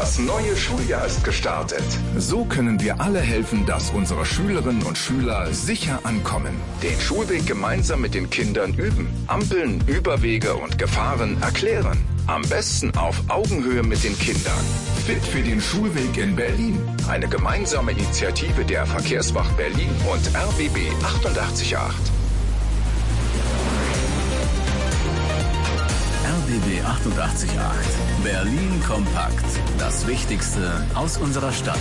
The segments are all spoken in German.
Das neue Schuljahr ist gestartet. So können wir alle helfen, dass unsere Schülerinnen und Schüler sicher ankommen. Den Schulweg gemeinsam mit den Kindern üben. Ampeln, Überwege und Gefahren erklären. Am besten auf Augenhöhe mit den Kindern. Fit für den Schulweg in Berlin. Eine gemeinsame Initiative der Verkehrswacht Berlin und RBB 88.8. RBB 88.8. Berlin kompakt. Das Wichtigste aus unserer Stadt.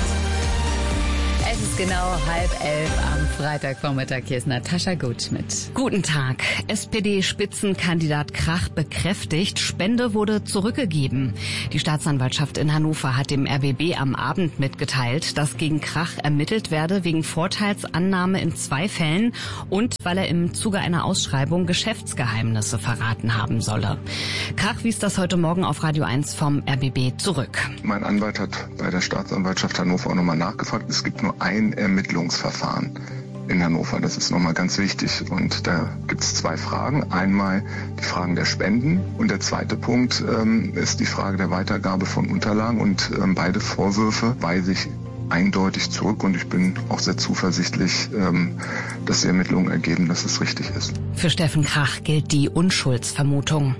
Es ist genau 10:30 am Freitagvormittag. Hier ist Natascha Gutschmidt. Guten Tag. SPD-Spitzenkandidat Krach bekräftigt, Spende wurde zurückgegeben. Die Staatsanwaltschaft in Hannover hat dem RBB am Abend mitgeteilt, dass gegen Krach ermittelt werde wegen Vorteilsannahme in 2 Fällen und weil er im Zuge einer Ausschreibung Geschäftsgeheimnisse verraten haben solle. Krach wies das heute Morgen auf Radio 1 vom RBB zurück. Mein Anwalt hat bei der Staatsanwaltschaft Hannover auch nochmal nachgefragt. Es gibt nur ein Ermittlungsverfahren in Hannover. Das ist nochmal ganz wichtig. Und da gibt es 2 Fragen. Einmal die Fragen der Spenden und der zweite Punkt ist die Frage der Weitergabe von Unterlagen. Und beide Vorwürfe weise ich eindeutig zurück und ich bin auch sehr zuversichtlich, dass die Ermittlungen ergeben, dass es richtig ist. Für Steffen Krach gilt die Unschuldsvermutung.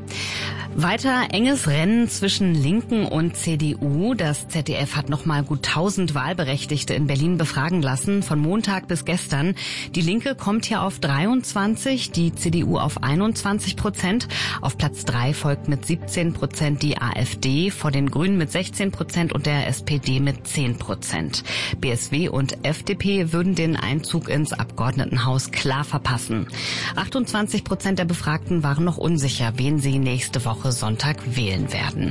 Weiter enges Rennen zwischen Linken und CDU. Das ZDF hat nochmal gut 1000 Wahlberechtigte in Berlin befragen lassen, von Montag bis gestern. Die Linke kommt hier auf 23%, die CDU auf 21%. Auf Platz 3 folgt mit 17% die AfD, vor den Grünen mit 16% und der SPD mit 10%. BSW und FDP würden den Einzug ins Abgeordnetenhaus klar verpassen. 28% der Befragten waren noch unsicher, wen sie nächste Woche Sonntag wählen werden.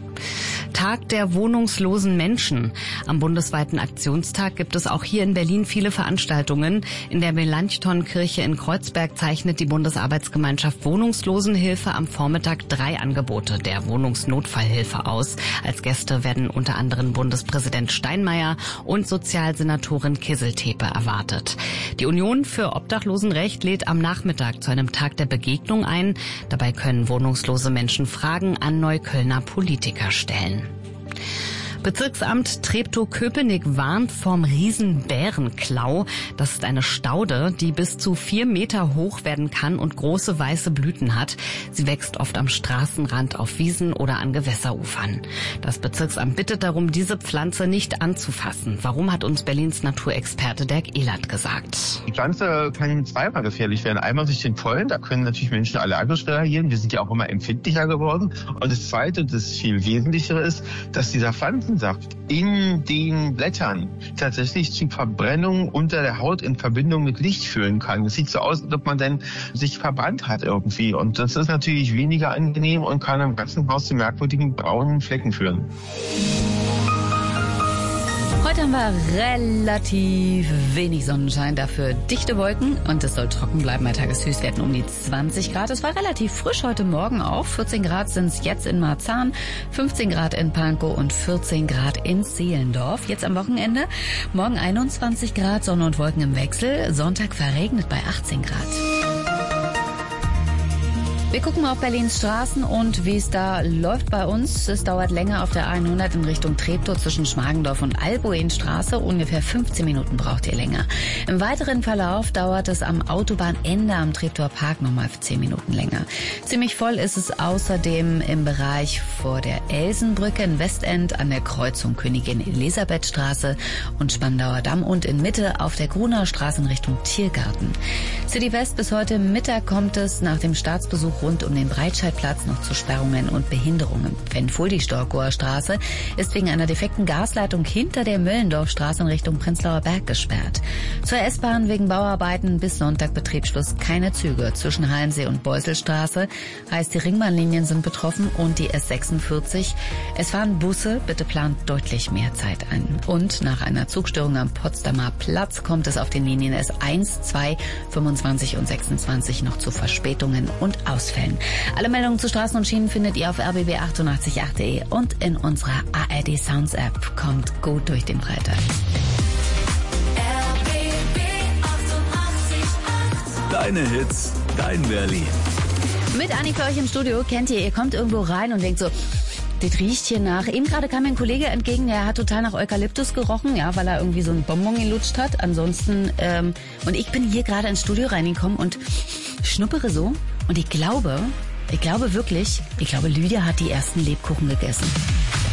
Tag der wohnungslosen Menschen. Am bundesweiten Aktionstag gibt es auch hier in Berlin viele Veranstaltungen. In der Melanchthon-Kirche in Kreuzberg zeichnet die Bundesarbeitsgemeinschaft Wohnungslosenhilfe am Vormittag 3 Angebote der Wohnungsnotfallhilfe aus. Als Gäste werden unter anderem Bundespräsident Steinmeier und Sozialsenatorin Kisseltepe erwartet. Die Union für Obdachlosenrecht lädt am Nachmittag zu einem Tag der Begegnung ein. Dabei können wohnungslose Menschen Fragen an Neuköllner Politiker stellen. Bezirksamt Treptow-Köpenick warnt vorm Riesenbärenklau. Das ist eine Staude, die bis zu 4 Meter hoch werden kann und große weiße Blüten hat. Sie wächst oft am Straßenrand, auf Wiesen oder an Gewässerufern. Das Bezirksamt bittet darum, diese Pflanze nicht anzufassen. Warum, hat uns Berlins Naturexperte Dirk Ehlert gesagt. Die Pflanze kann zweimal gefährlich werden. Einmal durch den Pollen, da können natürlich Menschen allergisch reagieren. Wir sind ja auch immer empfindlicher geworden. Und das Zweite, das viel Wesentlichere ist, dass dieser Pflanzensaft in den Blättern tatsächlich zu Verbrennung unter der Haut in Verbindung mit Licht führen kann. Es sieht so aus, als ob man dann sich verbrannt hat irgendwie. Und das ist natürlich weniger angenehm und kann im ganzen Haus zu merkwürdigen braunen Flecken führen. Heute haben wir relativ wenig Sonnenschein, dafür dichte Wolken und es soll trocken bleiben bei Tageshöchstwerten um die 20 Grad. Es war relativ frisch heute Morgen auch. 14 Grad sind es jetzt in Marzahn, 15 Grad in Pankow und 14 Grad in Zehlendorf. Jetzt am Wochenende, morgen 21 Grad, Sonne und Wolken im Wechsel, Sonntag verregnet bei 18 Grad. Wir gucken mal auf Berlins Straßen und wie es da läuft bei uns. Es dauert länger auf der A100 in Richtung Treptow zwischen Schmargendorf und Albuinstraße. Ungefähr 15 Minuten braucht ihr länger. Im weiteren Verlauf dauert es am Autobahnende am Treptower Park nochmal 10 Minuten länger. Ziemlich voll ist es außerdem im Bereich vor der Elsenbrücke in Westend an der Kreuzung Königin Elisabeth Straße und Spandauer Damm und in Mitte auf der Grunauer Straße in Richtung Tiergarten. City West bis heute Mittag kommt es nach dem Staatsbesuch rund um den Breitscheidplatz noch zu Sperrungen und Behinderungen. Venfuldi-Storkower Straße ist wegen einer defekten Gasleitung hinter der Möllendorfstraße in Richtung Prenzlauer Berg gesperrt. Zur S-Bahn wegen Bauarbeiten bis Sonntag Betriebsschluss keine Züge. Zwischen Halensee und Beuselstraße heißt, die Ringbahnlinien sind betroffen und die S46. Es fahren Busse, bitte plant deutlich mehr Zeit ein. Und nach einer Zugstörung am Potsdamer Platz kommt es auf den Linien S1, 2, 25 und 26 noch zu Verspätungen und Ausfällen. Alle Meldungen zu Straßen und Schienen findet ihr auf rbb888.de und in unserer ARD Sounds App. Kommt gut durch den Freitag. RBB 88.8. Deine Hits, dein Berlin. Mit Anni für euch im Studio kennt ihr kommt irgendwo rein und denkt so, das riecht hier nach. Eben gerade kam mir ein Kollege entgegen, der hat total nach Eukalyptus gerochen, ja, weil er irgendwie so einen Bonbon gelutscht hat. Ansonsten, und ich bin hier gerade ins Studio reingekommen und schnuppere so. Und ich glaube wirklich, Lydia hat die ersten Lebkuchen gegessen.